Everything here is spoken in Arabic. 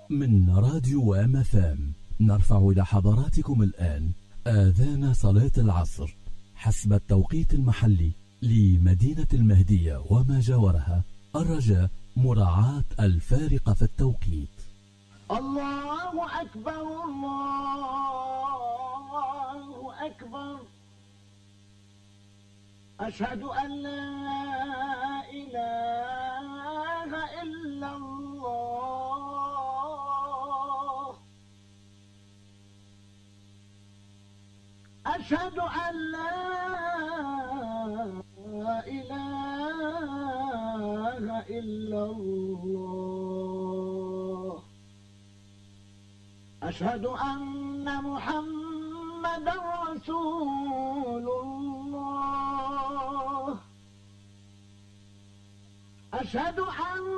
من راديو MFM نرفع إلى حضراتكم الآن آذان صلاة العصر حسب التوقيت المحلي لمدينة المهدية وما جاورها، الرجاء مراعاة الفارق في التوقيت. الله أكبر الله أكبر، أشهد أن لا إله إلا الله، أشهد أن لا إله إلا الله، أشهد أن محمدا رسول الله، أشهد أن